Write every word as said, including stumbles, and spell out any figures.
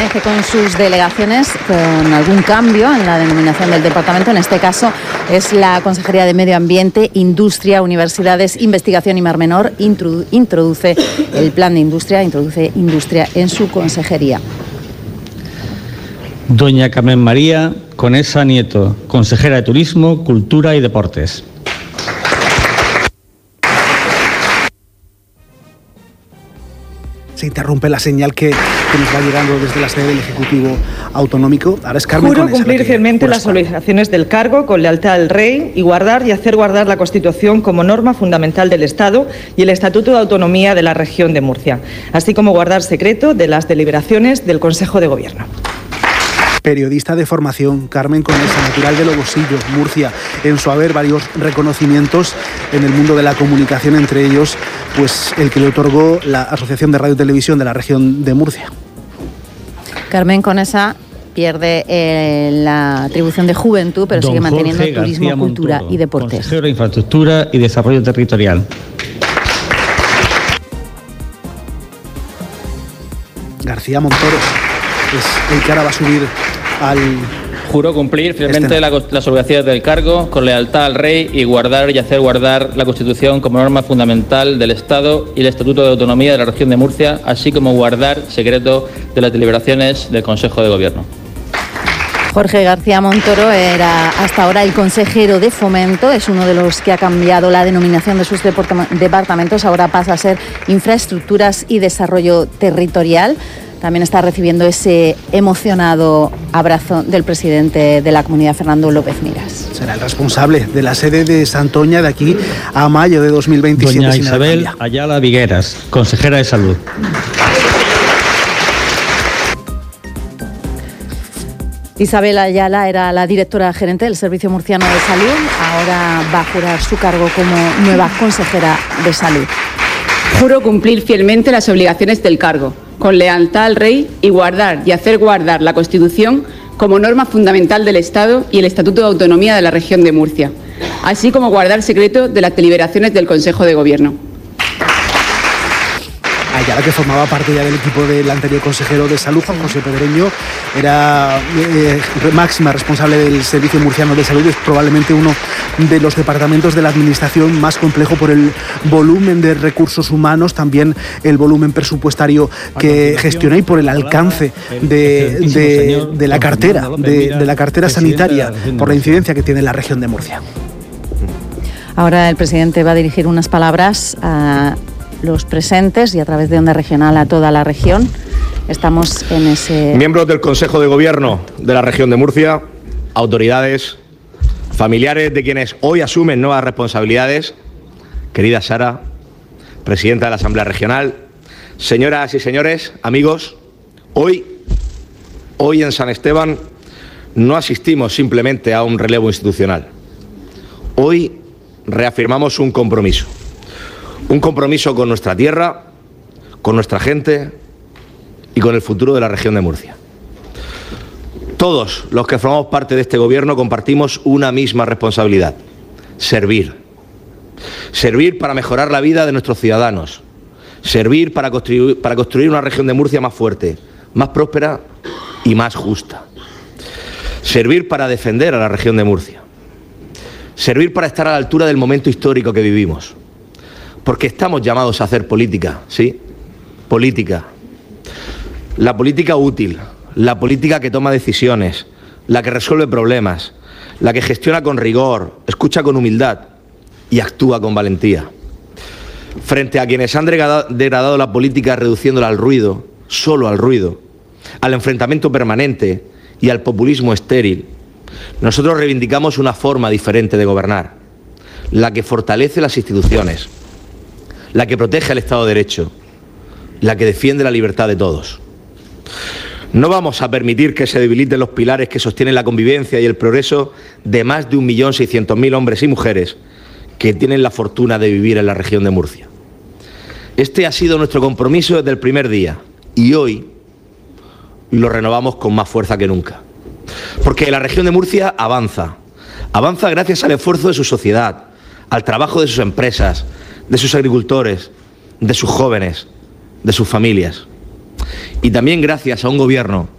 permanece con sus delegaciones con algún cambio en la denominación del departamento. En este caso es la Consejería de Medio Ambiente, Industria, Universidades, Investigación y Mar Menor. Introdu- introduce el plan de industria, introduce industria en su consejería. Doña Carmen María Conesa Nieto, consejera de Turismo, Cultura y Deportes. Se interrumpe la señal que, que nos va llegando desde la sede del Ejecutivo Autonómico. Ahora es Carmen Juro Conesa, cumplir fielmente las obligaciones del cargo con lealtad al Rey y guardar y hacer guardar la Constitución como norma fundamental del Estado y el Estatuto de Autonomía de la Región de Murcia, así como guardar secreto de las deliberaciones del Consejo de Gobierno. Periodista de formación, Carmen Conesa, natural de Lobosillo, Murcia. En su haber varios reconocimientos en el mundo de la comunicación, entre ellos pues el que le otorgó la Asociación de Radio y Televisión de la Región de Murcia. Carmen Conesa pierde eh, la atribución de juventud, pero Don sigue manteniendo Jorge turismo, García cultura Montoro, y deportes. Consejero de Infraestructura y Desarrollo Territorial. García Montoro es el que ahora va a subir al... Juro cumplir fielmente Este no. la, las obligaciones del cargo con lealtad al Rey y guardar y hacer guardar la Constitución como norma fundamental del Estado y el Estatuto de Autonomía de la Región de Murcia, así como guardar secreto de las deliberaciones del Consejo de Gobierno. Jorge García Montoro era hasta ahora el consejero de Fomento, es uno de los que ha cambiado la denominación de sus departamentos, ahora pasa a ser Infraestructuras y Desarrollo Territorial. También está recibiendo ese emocionado abrazo del presidente de la Comunidad, Fernando López Miras. Será el responsable de la sede de Santoña de aquí a mayo de dos mil veintisiete. Doña Isabel Ayala Vigueras, consejera de Salud. Isabel Ayala era la directora gerente del Servicio Murciano de Salud, ahora va a jurar su cargo como nueva consejera de Salud. Juro cumplir fielmente las obligaciones del cargo, con lealtad al Rey y guardar y hacer guardar la Constitución como norma fundamental del Estado y el Estatuto de Autonomía de la Región de Murcia, así como guardar secreto de las deliberaciones del Consejo de Gobierno. Ayala, que formaba parte ya del equipo del anterior consejero de Salud, Juan José Pedreño, era eh, máxima responsable del Servicio Murciano de Salud. Es probablemente uno de los departamentos de la Administración más complejo por el volumen de recursos humanos, también el volumen presupuestario que gestiona y por el alcance de, de, de la cartera, de, de la cartera sanitaria, por la incidencia que tiene la región de Murcia. Ahora el presidente va a dirigir unas palabras a los presentes y a través de Onda Regional a toda la región. Estamos en ese... Miembros del Consejo de Gobierno de la región de Murcia, autoridades, familiares de quienes hoy asumen nuevas responsabilidades, querida Sara, presidenta de la Asamblea Regional, señoras y señores, amigos, hoy, hoy en San Esteban no asistimos simplemente a un relevo institucional. Hoy reafirmamos un compromiso. Un compromiso con nuestra tierra, con nuestra gente y con el futuro de la región de Murcia. Todos los que formamos parte de este gobierno compartimos una misma responsabilidad: servir. Servir para mejorar la vida de nuestros ciudadanos. Servir para construir, para construir una región de Murcia más fuerte, más próspera y más justa. Servir para defender a la región de Murcia. Servir para estar a la altura del momento histórico que vivimos. Porque estamos llamados a hacer política, ¿sí? Política. La política útil, la política que toma decisiones, la que resuelve problemas, la que gestiona con rigor, escucha con humildad y actúa con valentía. Frente a quienes han degradado la política reduciéndola al ruido, solo al ruido, al enfrentamiento permanente y al populismo estéril, nosotros reivindicamos una forma diferente de gobernar, la que fortalece las instituciones, la que protege al Estado de Derecho, la que defiende la libertad de todos. No vamos a permitir que se debiliten los pilares que sostienen la convivencia y el progreso de más de un millón seiscientos mil hombres y mujeres que tienen la fortuna de vivir en la región de Murcia. Este ha sido nuestro compromiso desde el primer día y hoy lo renovamos con más fuerza que nunca. Porque la región de Murcia avanza, avanza gracias al esfuerzo de su sociedad, al trabajo de sus empresas, de sus agricultores, de sus jóvenes, de sus familias. Y también gracias a un gobierno